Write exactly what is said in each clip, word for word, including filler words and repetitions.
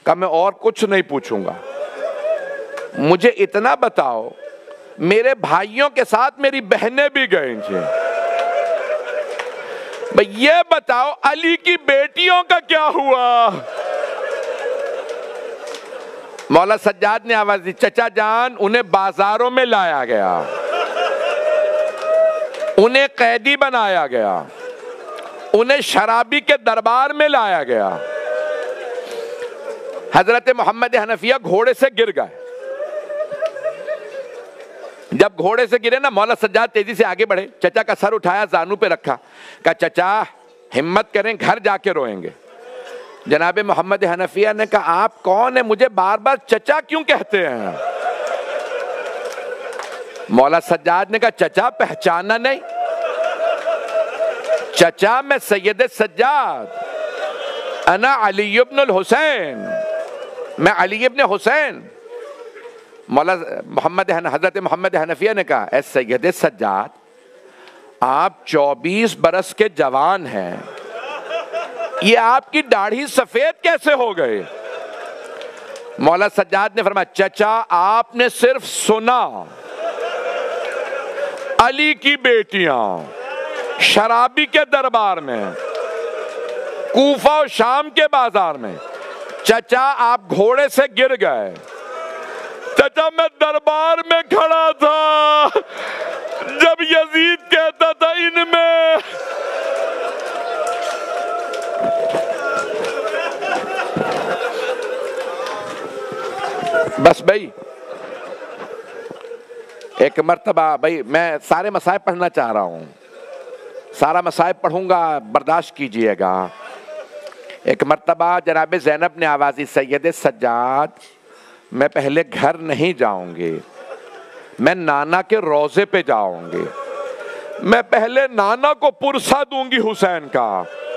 کہا میں اور کچھ نہیں پوچھوں گا، مجھے اتنا بتاؤ میرے بھائیوں کے ساتھ میری بہنیں بھی گئیں تھیں، بھئی یہ بتاؤ علی کی بیٹیوں کا کیا ہوا؟ مولا سجاد نے آواز دی، چچا جان انہیں بازاروں میں لایا گیا، انہیں قیدی بنایا گیا، انہیں شرابی کے دربار میں لایا گیا۔ حضرت محمد حنفیہ گھوڑے سے گر گئے، جب گھوڑے سے گرے نا مولا سجاد تیزی سے آگے بڑھے، چچا کا سر اٹھایا زانو پہ رکھا، کہا چچا ہمت کریں گھر جا کے روئیں گے۔ جناب محمد حنفیہ نے کہا آپ کون ہیں، مجھے بار بار چچا کیوں کہتے ہیں؟ مولا سجاد نے کہا چچا پہچانا نہیں؟ چچا میں سید سجاد، انا علی ابن الحسین، میں علی ابن حسین۔ مولا محمد حضرت محمد حنفیہ نے کہا اے سید سجاد آپ چوبیس برس کے جوان ہیں، یہ آپ کی داڑھی سفید کیسے ہو گئے؟ مولا سجاد نے فرمایا چچا آپ نے صرف سنا علی کی بیٹیاں شرابی کے دربار میں، کوفہ و شام کے بازار میں، چچا آپ گھوڑے سے گر گئے، چچا میں دربار میں کھڑا تھا جب یزید کہتا تھا ان میں بس بھائی ایک مرتبہ، بھائی میں سارے مصائب پڑھنا چاہ رہا ہوں، سارا مصائب پڑھوں گا برداشت کیجئے گا۔ ایک مرتبہ جناب زینب نے آوازی سید سجاد میں پہلے گھر نہیں جاؤں گی، میں نانا کے روضے پہ جاؤں گی، میں پہلے نانا کو پرسہ دوں گی حسین کا،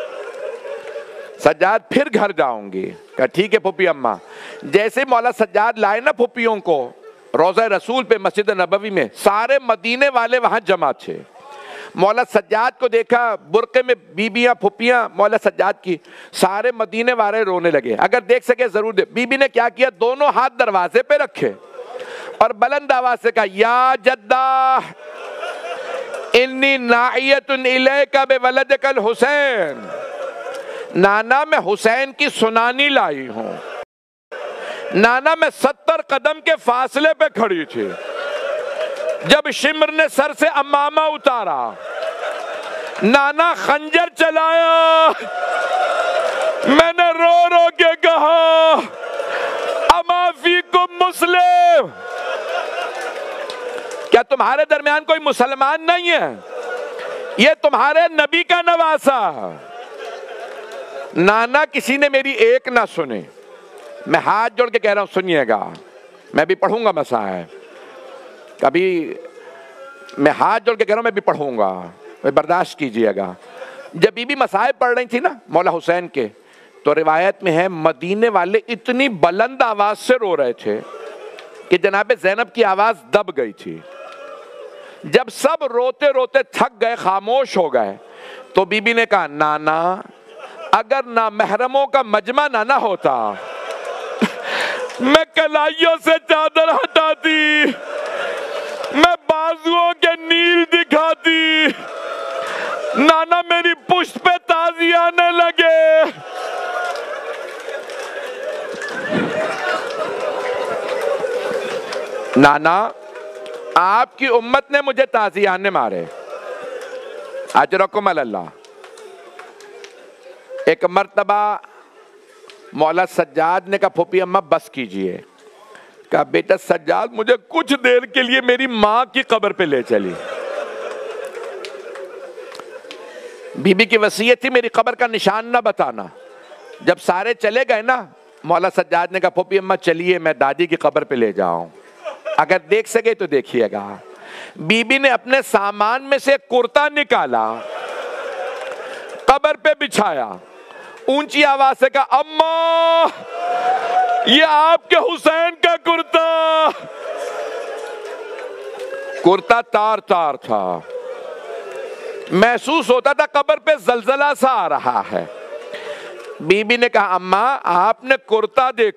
سجاد پھر گھر جاؤں گی۔ کہا ٹھیک ہے پھوپھی اماں۔ جیسے مولا سجاد لائے نا پھوپھیوں کو روضہ رسول پہ مسجد نبوی میں، سارے مدینے والے وہاں جمع تھے۔ مولا سجاد کو دیکھا برقعے میں بیبیاں پھوپیاں مولا سجاد کی، سارے مدینے والے رونے لگے، اگر دیکھ سکے ضرور دے۔ بی بی نے کیا کیا، دونوں ہاتھ دروازے پہ رکھے اور بلند آواز سے کہا یا جدہ انی ناعیت الیک بولدک الحسین، نانا میں حسین کی سنانی لائی ہوں۔ نانا میں ستر قدم کے فاصلے پہ کھڑی تھی، جب شمر نے سر سے امامہ اتارا، نانا خنجر چلایا، میں نے رو رو کے کہا اما فیکم مسلم، کیا تمہارے درمیان کوئی مسلمان نہیں ہے؟ یہ تمہارے نبی کا نواسہ۔ نانا کسی نے میری ایک نہ سنی، میں ہاتھ جوڑ کے کہہ رہا ہوں سنیے گا، میں بھی پڑھوں گا مصائب، کبھی میں ہاتھ جوڑ کے کہہ رہا ہوں میں بھی پڑھوں گا، میں برداشت کیجئے گا۔ جب بی بی مصائب پڑھ رہی تھی نا مولا حسین کے، تو روایت میں ہے مدینے والے اتنی بلند آواز سے رو رہے تھے کہ جناب زینب کی آواز دب گئی تھی۔ جب سب روتے روتے تھک گئے، خاموش ہو گئے، تو بی بی نے کہا نانا اگر نامحرموں کا مجمع نہ نہ ہوتا میں کلائیوں سے چادر ہٹاتی، میں بازوؤں کے نیل دکھاتی، نانا میری پشت پہ تازی آنے لگے۔ نانا آپ کی امت نے مجھے تازیانے مارے، اجرکم اللہ۔ ایک مرتبہ مولا سجاد نے کہا پھوپھی اماں بس کیجئے، کہا بیٹا سجاد مجھے کچھ دیر کے لیے میری ماں کی قبر پہ لے چلی۔ بی بی کی وصیت تھی میری قبر کا نشان نہ بتانا۔ جب سارے چلے گئے نا مولا سجاد نے کہا پھوپھی اماں چلیے میں دادی کی قبر پہ لے جاؤں، اگر دیکھ سکے تو دیکھیے گا۔ بی بی نے اپنے سامان میں سے کرتا نکالا، قبر پہ بچھایا، اونچی آواز سے کہا اماں یہ آپ کے حسین کا کرتا۔ کرتا تار تار تھا، محسوس ہوتا تھا قبر پہ زلزلہ سا آ رہا ہے۔ بی بی نے کہا اماں آپ نے کرتا دیکھ